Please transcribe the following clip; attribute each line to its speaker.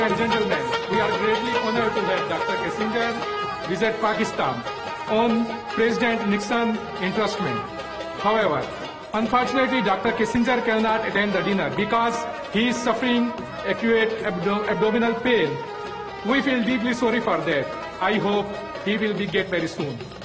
Speaker 1: and gentlemen, we are greatly honored to have Dr. Kissinger visit Pakistan on President Nixon entrustment. However, unfortunately, Dr. Kissinger cannot attend the dinner because he is suffering acute abdominal pain. We feel deeply sorry for that. I hope he will get very soon.